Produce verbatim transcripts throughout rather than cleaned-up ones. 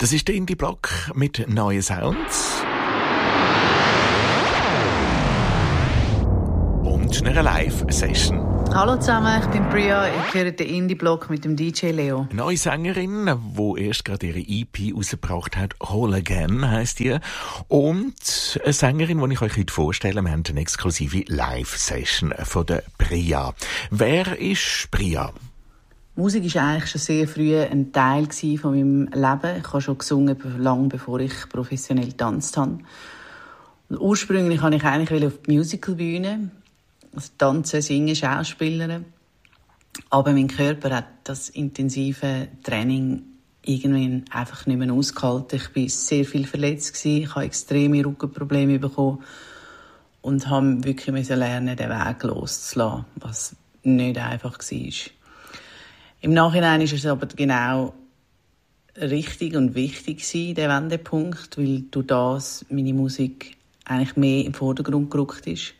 Das ist der Indie-Block mit neuen Sounds. Und einer Live-Session. Hallo zusammen, ich bin Bria, ich höre den Indie-Block mit dem D J Leo. Eine neue Sängerin, die erst gerade ihre E P rausgebracht hat, Whole Again heisst die. Und eine Sängerin, die ich euch heute vorstelle, wir haben eine exklusive Live-Session von der Bria. Wer ist Bria? Musik war eigentlich schon sehr früh ein Teil von meinem Leben. Ich habe schon gesungen, lange bevor ich professionell getanzt habe. Und ursprünglich wollte ich eigentlich auf die Musicalbühne, also tanzen, singen, schauspielern. Aber mein Körper hat das intensive Training irgendwann einfach nicht mehr ausgehalten. Ich war sehr viel verletzt, ich habe extreme Rückenprobleme bekommen und musste wirklich lernen, den Weg loszulassen, was nicht einfach war. Im Nachhinein ist es aber genau richtig und wichtig gewesen, der Wendepunkt, weil durch das meine Musik eigentlich mehr im Vordergrund gerückt ist.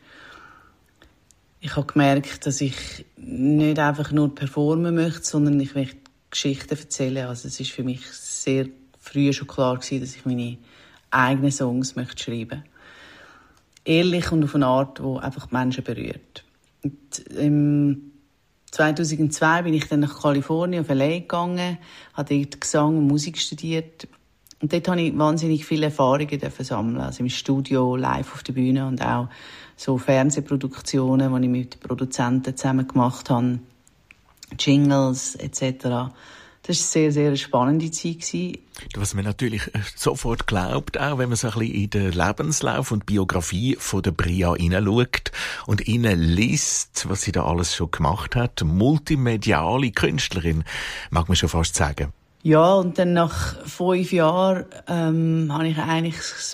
Ich habe gemerkt, dass ich nicht einfach nur performen möchte, sondern ich möchte Geschichten erzählen. Also es ist für mich sehr früh schon klar gewesen, dass ich meine eigenen Songs möchte schreiben. Ehrlich und auf eine Art, die einfach die Menschen berührt. Und im zweitausendzwei bin ich dann nach Kalifornien auf L A gegangen, habe dort Gesang und Musik studiert. Und dort habe ich wahnsinnig viele Erfahrungen sammeln, also im Studio, live auf der Bühne und auch so Fernsehproduktionen, die ich mit Produzenten zusammen gemacht habe, Jingles et cetera. Das war sehr, sehr eine spannende Zeit. Was man natürlich sofort glaubt, auch wenn man so ein bisschen in den Lebenslauf und Biografie von der Bria hineinschaut und liest, was sie da alles schon gemacht hat. Multimediale Künstlerin, mag man schon fast sagen. Ja, und dann nach fünf Jahren ähm, habe ich eigentlich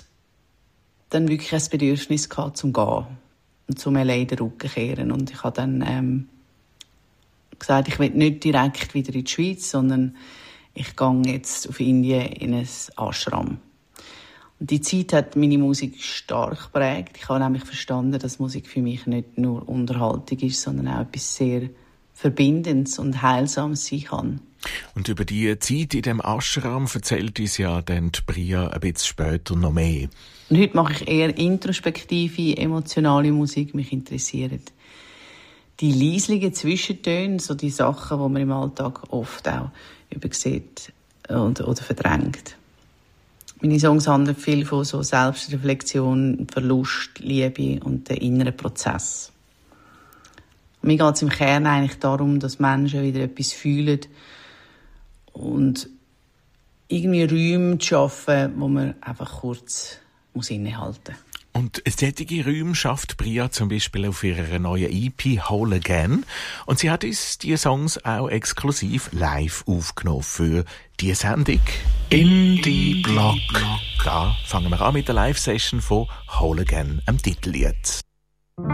dann wirklich ein Bedürfnis gehabt, zum Gehen und zum L A den Rücken kehren. Und ich habe dann ähm, gesagt, ich will nicht direkt wieder in die Schweiz, sondern ich gehe jetzt auf Indien in ein Ashram. Und die Zeit hat meine Musik stark geprägt. Ich habe nämlich verstanden, dass Musik für mich nicht nur Unterhaltung ist, sondern auch etwas sehr Verbindendes und Heilsames sein kann. Und über die Zeit in dem Ashram erzählt uns ja dann die Bria ein bisschen später noch mehr. Und heute mache ich eher introspektive, emotionale Musik. Mich interessiert die leislichen Zwischentöne, so die Sachen, die man im Alltag oft auch übersieht oder, oder verdrängt. Meine Songs handeln viel von so Selbstreflexion, Verlust, Liebe und den inneren Prozess. Mir geht es im Kern eigentlich darum, dass Menschen wieder etwas fühlen und irgendwie Räume zu schaffen, wo man einfach kurz muss innehalten muss. Und solche Räume schafft Bria zum Beispiel auf ihrer neuen E P Whole Again. Und sie hat uns die Songs auch exklusiv live aufgenommen für die Sendung Indie Block. Da fangen wir an mit der Live-Session von Whole Again, am Titellied.